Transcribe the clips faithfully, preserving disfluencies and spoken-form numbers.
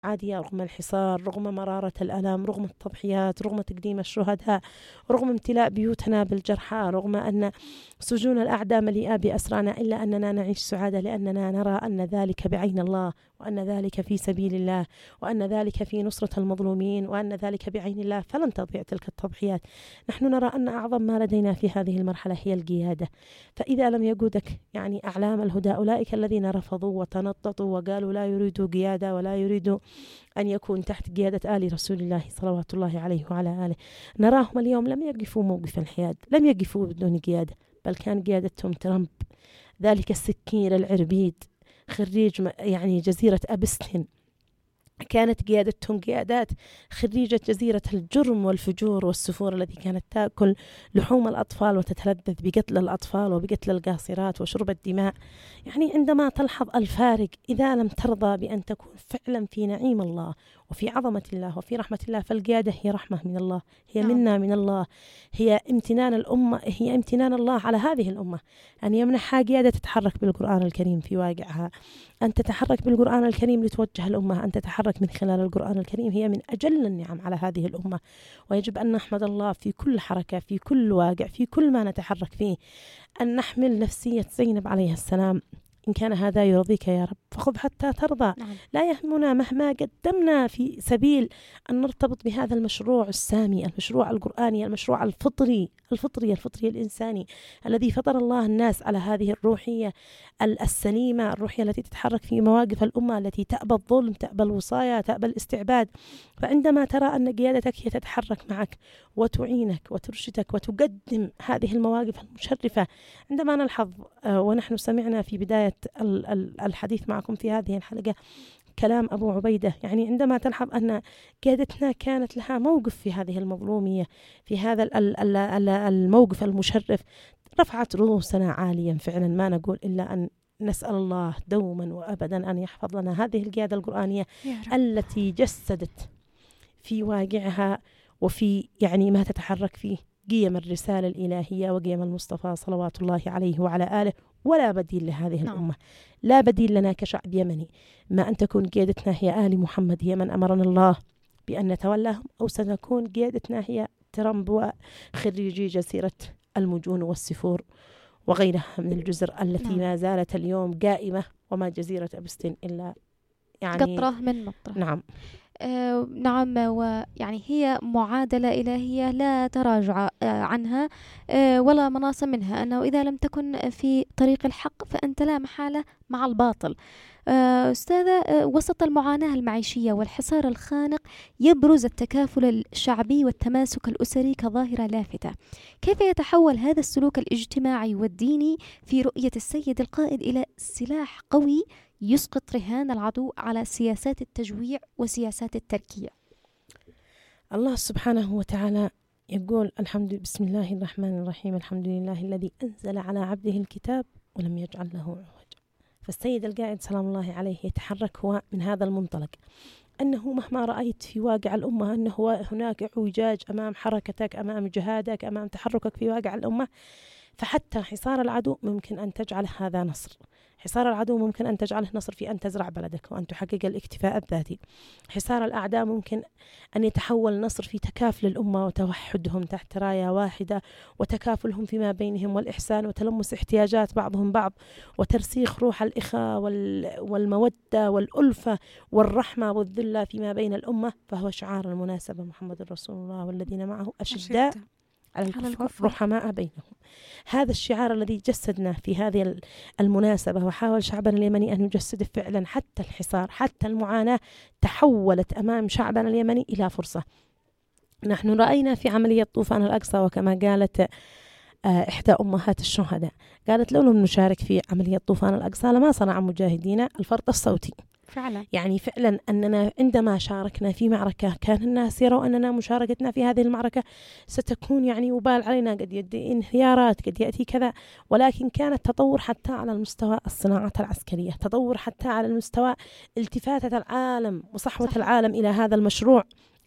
عادية، رغم الحصار، رغم مرارة الألم، رغم التضحيات، رغم تقديم الشهداء، رغم امتلاء بيوتنا بالجرحى، رغم أن سجون الأعداء مليئة بأسرانا، إلا أننا نعيش سعادة لأننا نرى أن ذلك بعين الله، وأن ذلك في سبيل الله، وأن ذلك في نصرة المظلومين، وأن ذلك بعين الله، فلن تضيع تلك التضحيات. نحن نرى أن أعظم ما لدينا في هذه المرحلة هي القيادة. فإذا لم يقودك يعني أعلام الهدى، أولئك الذين رفضوا وتنططوا وقالوا لا يريدوا قيادة ولا يريدوا أن يكون تحت قيادة آل رسول الله صلوات الله عليه وعلى آله، نراهم اليوم لم يقفوا موقف الحياد، لم يقفوا بدون قيادة، بل كان قيادتهم ترامب، ذلك السكين العربيد خريج يعني جزيرة أبستن، كانت قيادتهم قيادات خريجة جزيرة الجرم والفجور والسفور التي كانت تأكل لحوم الأطفال وتتلذذ بقتل الأطفال وبقتل القاصرات وشرب الدماء. يعني عندما تلحظ الفارق، إذا لم ترضى بأن تكون فعلا في نعيم الله وفي عظمة الله وفي رحمة الله، فالقيادة هي رحمة من الله، هي منا من الله، هي امتنان الأمة، هي امتنان الله على هذه الأمة أن يمنحها قيادة تتحرك بالقرآن الكريم في واقعها، أن تتحرك بالقرآن الكريم لتوجه الأمة، أن تتحرك من خلال القرآن الكريم، هي من أجل النعم على هذه الأمة. ويجب أن نحمد الله في كل حركة، في كل واقع، في كل ما نتحرك فيه، أن نحمل نفسية زينب عليه السلام: إن كان هذا يرضيك يا رب فخذ حتى ترضى. نعم. لا يهمنا مهما قدمنا في سبيل أن نرتبط بهذا المشروع السامي، المشروع القرآني، المشروع الفطري الفطري الفطري الإنساني الذي فطر الله الناس على هذه الروحية السليمة، الروحية التي تتحرك في مواقف الأمة، التي تأبى الظلم، تأبى الوصاية، تأبى الاستعباد. فعندما ترى أن قيادتك هي تتحرك معك وتعينك وترشدك وتقدم هذه المواقف المشرفة، عندما نلحظ ونحن سمعنا في بداية الحديث معكم في هذه الحلقة كلام أبو عبيدة، يعني عندما تلحظ أن قيادتنا كانت لها موقف في هذه المظلومية، في هذا الموقف المشرف، رفعت رؤوسنا عاليا فعلا. ما نقول إلا أن نسأل الله دوما وأبدا أن يحفظ لنا هذه القيادة القرآنية التي جسدت في واقعها وفي يعني ما تتحرك فيه قيم الرسالة الإلهية وقيم المصطفى صلوات الله عليه وعلى آله. ولا بديل لهذه نعم. الأمة، لا بديل لنا كشعب يمني، ما أن تكون قيادتنا هي آل محمد، هي من أمرنا الله بأن نتولاهم، أو سنكون قيادتنا هي ترامب وخريجي جزيرة المجون والسفور وغيرها من الجزر التي نعم. ما زالت اليوم قائمة، وما جزيرة أبستن إلا يعني قطرة من مطرة. نعم. آه نعم، ويعني هي معادلة إلهية لا تراجع آه عنها آه ولا مناص منها، أنه إذا لم تكن في طريق الحق فأنت لا محالة مع الباطل. آه أستاذة، آه وسط المعاناة المعيشية والحصار الخانق يبرز التكافل الشعبي والتماسك الأسري كظاهرة لافتة. كيف يتحول هذا السلوك الاجتماعي والديني في رؤية السيد القائد إلى سلاح قوي يسقط رهان العدو على سياسات التجويع وسياسات التركية؟ الله سبحانه وتعالى يقول: الحمد بسم الله الرحمن الرحيم، الحمد لله الذي أنزل على عبده الكتاب ولم يجعل له عوجا. فالسيد القائد سلام الله عليه يتحرك هو من هذا المنطلق، أنه مهما رأيت في واقع الأمة أنه هناك اعوجاج أمام حركتك، أمام جهادك، أمام تحركك في واقع الأمة، فحتى حصار العدو ممكن أن تجعل هذا نصر. حصار العدو ممكن أن تجعله نصر في أن تزرع بلدك وأن تحقق الاكتفاء الذاتي. حصار الأعداء ممكن أن يتحول نصر في تكافل الأمة وتوحدهم تحت راية واحدة، وتكافلهم فيما بينهم، والإحسان وتلمس احتياجات بعضهم بعض، وترسيخ روح الإخاء والمودة والألفة والرحمة والذلة فيما بين الأمة. فهو شعار المناسبة: محمد رسول الله والذين معه أشداء على الكفار رحماء بينهم. هذا الشعار الذي جسدنا في هذه المناسبة، وحاول شعبنا اليمني أن يجسده فعلا. حتى الحصار، حتى المعاناة تحولت أمام شعبنا اليمني إلى فرصة. نحن رأينا في عملية طوفان الأقصى، وكما قالت إحدى أمهات الشهداء، قالت: لو لم نشارك في عملية طوفان الأقصى لما صنع مجاهدين الفرط الصوتي. فعلا. يعني فعلا أننا عندما شاركنا في معركة كان الناس يروا أننا مشاركتنا في هذه المعركة ستكون يعني وبال علينا، قد يأتي انهيارات، قد يأتي كذا، ولكن كانت تطور حتى على المستوى الصناعة العسكرية، تطور حتى على المستوى التفاتة العالم وصحوة صح. العالم إلى هذا المشروع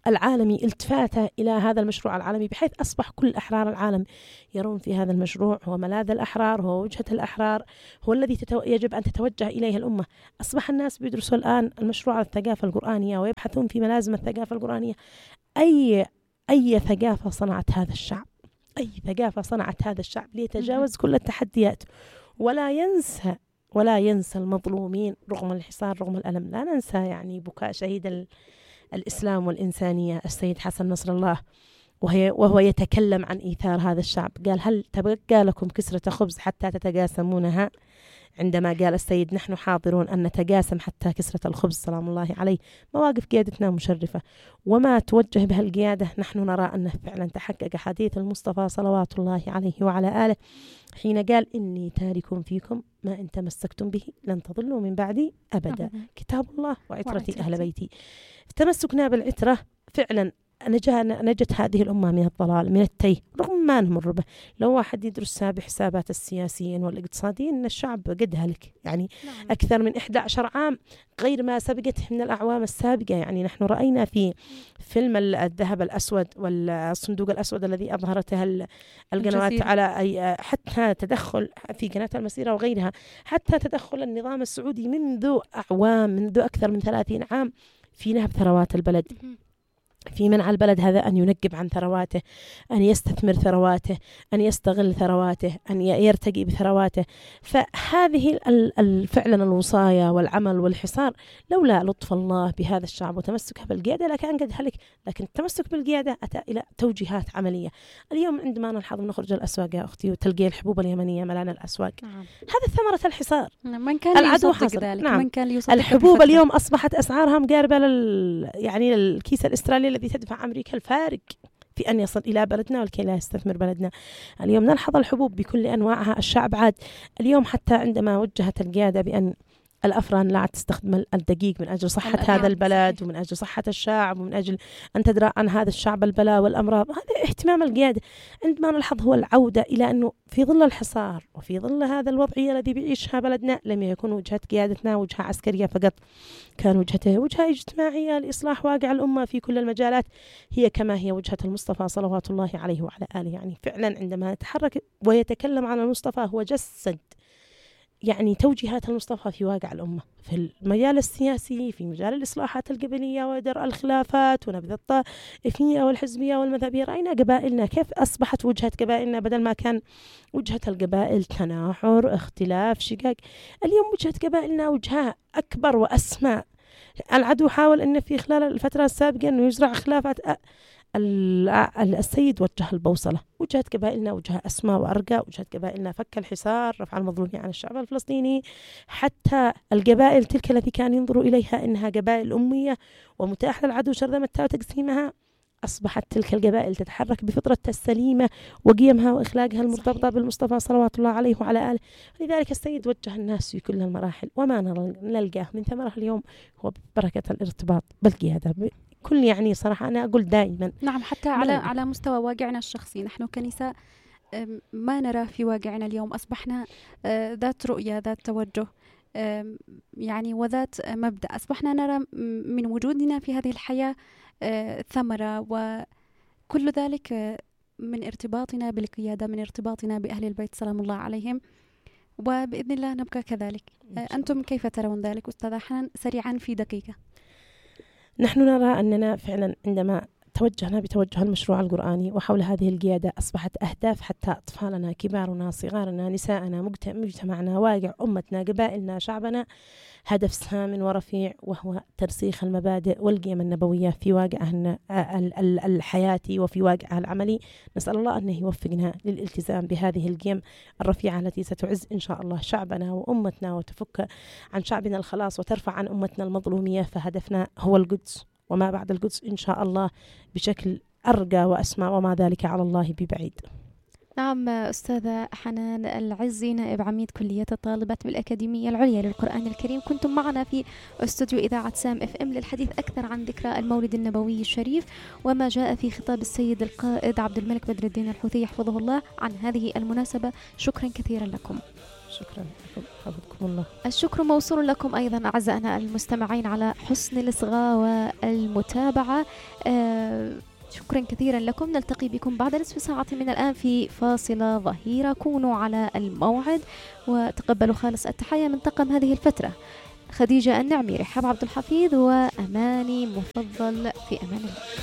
العالمي التفاته إلى هذا المشروع العالمي، بحيث أصبح كل أحرار العالم يرون في هذا المشروع هو ملاذ الأحرار، هو وجهة الأحرار، هو الذي تتو... يجب أن تتوجه إليه الأمة. أصبح الناس بيدرسوا الآن المشروع الثقافة القرآنية ويبحثون في ملازم الثقافة القرآنية. أي أي ثقافة صنعت هذا الشعب، أي ثقافة صنعت هذا الشعب ليتجاوز كل التحديات، ولا ينسى ولا ينسى المظلومين رغم الحصار رغم الألم. لا ننسى يعني بكاء شهيد ال... الإسلام والإنسانية السيد حسن نصر الله، وهي وهو يتكلم عن إيثار هذا الشعب. قال: هل تبقى لكم كسرة خبز حتى تتقاسمونها؟ عندما قال السيد: نحن حاضرون أن نتقاسم حتى كسرة الخبز، سلام الله عليه. مواقف قيادتنا مشرفة، وما توجه بها القيادة نحن نرى أنه فعلا تحقق حديث المصطفى صلوات الله عليه وعلى آله حين قال: إني تارك فيكم ما إن تمسكتم به لن تضلوا من بعدي أبدا، كتاب الله وعترتي أهل بيتي. تمسكنا بالعترة فعلا نجت هذه الأمة من الضلال، من التيه، رغم ما نمر به. لو واحد يدرس سابع حسابات السياسيين والاقتصاديين أن الشعب قد هلك يعني نعم. أكثر من إحدى عشر عام غير ما سبقته من الأعوام السابقة. يعني نحن رأينا في فيلم الذهب الأسود والصندوق الأسود الذي أظهرته القنوات على أي حتى تدخل في قناة المسيرة وغيرها، حتى تدخل النظام السعودي منذ أعوام، منذ أكثر من ثلاثين عام في نهب ثروات البلد، في منع البلد هذا أن ينقب عن ثرواته، أن يستثمر ثرواته، أن يستغل ثرواته، أن يرتقي بثرواته. فهذه فعلا الوصاية والعمل والحصار لولا لطف الله بهذا الشعب وتمسكه بالقيادة لكان قد هلك. لكن التمسك بالقيادة أتى إلى توجيهات عملية. اليوم عندما نلحظ نخرج الأسواق يا أختي وتلقي الحبوب اليمنية ملان الأسواق، نعم. هذا ثمرة الحصار. من كان العدو حاصل ذلك، نعم. من كان الحبوب اليوم أصبحت أسعارها مقاربة لل... يعني الكيس الأسترالي الذي تدفع أمريكا. الفارق في أن يصل إلى بلدنا ولكي لا يستثمر بلدنا. اليوم نلحظ الحبوب بكل أنواعها. الشعب عاد اليوم حتى عندما وجهت القيادة بأن الأفران لا تستخدم الدقيق من أجل صحة هذا البلد ومن أجل صحة الشعب ومن أجل أن تدرأ عن هذا الشعب البلاء والأمراض، هذا اهتمام القيادة. عندما نلحظ هو العودة إلى أنه في ظل الحصار وفي ظل هذا الوضعية الذي بيعيشها بلدنا لم يكن وجهة قيادتنا وجهة عسكرية فقط، كان وجهته وجهة اجتماعية لإصلاح واقع الأمة في كل المجالات، هي كما هي وجهة المصطفى صلوات الله عليه وعلى آله. يعني فعلا عندما يتحرك ويتكلم عن المصطفى هو جسد يعني توجيهات المصطفى في واقع الأمة في المجال السياسي، في مجال الإصلاحات القبلية ودرء الخلافات ونبذ الطائفية والحزبية والمذهبية. رأينا قبائلنا كيف أصبحت وجهة قبائلنا بدل ما كان وجهة القبائل تناحر اختلاف شقاق، اليوم وجهة قبائلنا وجهها أكبر وأسمى. العدو حاول أن في خلال الفترة السابقة أنه يزرع خلافات، السيد وجه البوصلة. وجهة قبائلنا وجهة أسمى وأرقى، وجهة قبائلنا فك الحصار، رفع المظلومين عن الشعب الفلسطيني. حتى القبائل تلك التي كان ينظر إليها إنها قبائل أمية ومتاح للعدو شرذمتها وتقسيمها، أصبحت تلك القبائل تتحرك بفطرتها السليمة وقيمها وإخلاقها المرتبطة بالمصطفى صلوات الله عليه وعلى آله. لذلك السيد وجه الناس في كل المراحل، وما نلقاه من ثمرة اليوم هو بركة الارتباط بالقيادة. كل يعني صراحة أنا أقول دائما نعم، حتى على على مستوى واقعنا الشخصي نحن كنساء ما نرى في واقعنا اليوم، أصبحنا ذات رؤية، ذات توجه يعني وذات مبدأ. أصبحنا نرى من وجودنا في هذه الحياة ثمرة، وكل ذلك من ارتباطنا بالقيادة، من ارتباطنا بأهل البيت سلام الله عليهم، وبإذن الله نبقى كذلك. أنتم كيف ترون ذلك أستاذة حنان سريعا في دقيقة؟ نحن نرى أننا فعلا عندما توجهنا بتوجه المشروع القرآني وحول هذه القيادة أصبحت أهداف حتى أطفالنا، كبارنا، صغارنا، نساءنا، مجتمعنا، واقع أمتنا، قبائلنا، شعبنا، هدف سام ورفيع، وهو ترسيخ المبادئ والقيم النبوية في واقعنا الحياتي وفي واقعها العملي. نسأل الله أنه يوفقنا للالتزام بهذه القيم الرفيعة التي ستعز إن شاء الله شعبنا وأمتنا وتفك عن شعبنا الخلاص وترفع عن أمتنا المظلومية. فهدفنا هو القدس وما بعد القدس إن شاء الله بشكل أرقى وأسمى، وما ذلك على الله ببعيد. نعم أستاذة حنان العزي، نائب عميد كلية الطالبات بالأكاديمية العليا للقرآن الكريم، كنتم معنا في استوديو إذاعة سام اف ام للحديث أكثر عن ذكرى المولد النبوي الشريف وما جاء في خطاب السيد القائد عبد الملك بدر الدين الحوثي يحفظه الله عن هذه المناسبة. شكرا كثيرا لكم. شكرا لكم، حفظكم الله. الشكر موصول لكم أيضا أعزائنا المستمعين على حسن الإصغاء والمتابعة. آه شكرا كثيرا لكم. نلتقي بكم بعد نصف ساعة من الآن في فاصلة ظهيرة. كونوا على الموعد وتقبلوا خالص التحية من طاقم هذه الفترة، خديجة النعمي، رحاب عبد الحفيظ، وأماني مفضل. في أمان الله.